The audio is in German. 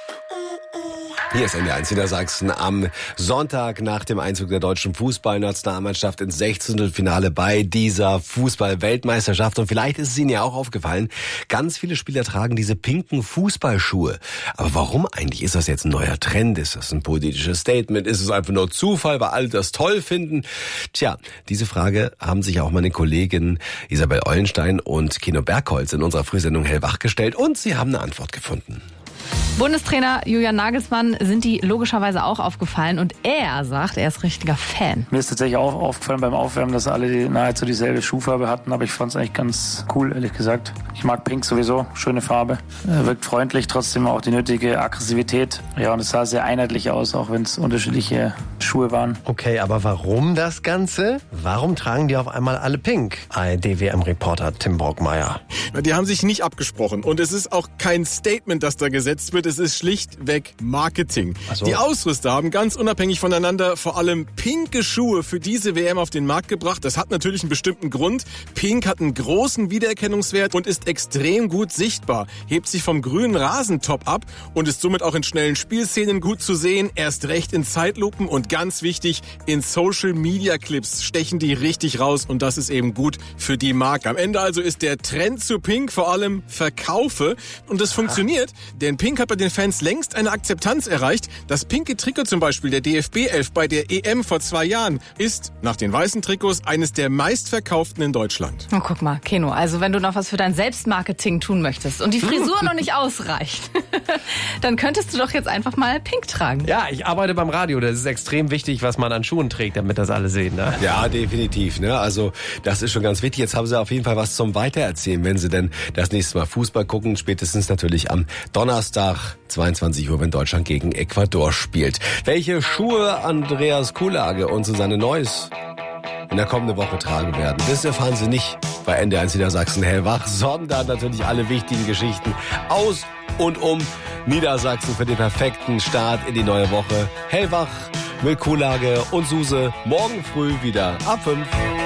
Hier ist NDR1 Niedersachsen am Sonntag nach dem Einzug der deutschen Fußballnationalmannschaft ins 16. bei dieser Fußball-Weltmeisterschaft. Und vielleicht ist es Ihnen ja auch aufgefallen, ganz viele Spieler tragen diese pinken Fußballschuhe. Aber warum eigentlich? Ist das jetzt ein neuer Trend? Ist das ein politisches Statement? Ist es einfach nur Zufall, weil alle das toll finden? Tja, diese Frage haben sich auch meine Kolleginnen Isabel Eulenstein und Keno Bergholz in unserer Frühsendung Hellwach gestellt und sie haben eine Antwort gefunden. Bundestrainer Julian Nagelsmann sind die logischerweise auch aufgefallen und er sagt, er ist richtiger Fan. Mir ist tatsächlich auch aufgefallen beim Aufwärmen, dass alle nahezu dieselbe Schuhfarbe hatten, aber ich fand es eigentlich ganz cool, ehrlich gesagt. Ich mag Pink sowieso, schöne Farbe, wirkt freundlich, trotzdem auch die nötige Aggressivität. Ja, und es sah sehr einheitlich aus, auch wenn es unterschiedliche Schuhe waren. Okay, aber warum das Ganze? Warum tragen die auf einmal alle Pink? ARD-WM-Reporter Tim Brockmeier. Die haben sich nicht abgesprochen und es ist auch kein Statement, das da gesetzt wird. Es ist schlichtweg Marketing. So. Die Ausrüster haben ganz unabhängig voneinander vor allem pinke Schuhe für diese WM auf den Markt gebracht. Das hat natürlich einen bestimmten Grund. Pink hat einen großen Wiedererkennungswert und ist extrem gut sichtbar. Hebt sich vom grünen Rasentop ab und ist somit auch in schnellen Spielszenen gut zu sehen. Erst recht in Zeitlupen und ganz wichtig, in Social-Media-Clips stechen die richtig raus und das ist eben gut für die Marke. Am Ende also ist der Trend zu Pink vor allem Verkaufe und das funktioniert, denn Pink hat bei den Fans längst eine Akzeptanz erreicht. Das pinke Trikot zum Beispiel der DFB 11 bei der EM vor 2 Jahren ist nach den weißen Trikots eines der meistverkauften in Deutschland. Oh, guck mal, Keno, also wenn du noch was für dein Selbstmarketing tun möchtest und die Frisur noch nicht ausreicht, dann könntest du doch jetzt einfach mal Pink tragen. Ja, ich arbeite beim Radio. Das ist extrem wichtig, was man an Schuhen trägt, damit das alle sehen. Ne? Ja, definitiv. Ne? Also das ist schon ganz wichtig. Jetzt haben Sie auf jeden Fall was zum Weitererzählen, wenn Sie denn das nächste Mal Fußball gucken. Spätestens natürlich am Donnerstag, 22 Uhr, wenn Deutschland gegen Ecuador spielt. Welche Schuhe Andreas Kuhlage und Susanne Neuss in der kommenden Woche tragen werden, das erfahren Sie nicht bei NDR1 Niedersachsen Hellwach, sondern natürlich alle wichtigen Geschichten aus und um Niedersachsen für den perfekten Start in die neue Woche. Hellwach mit Kuhlage und Suse morgen früh wieder ab 5.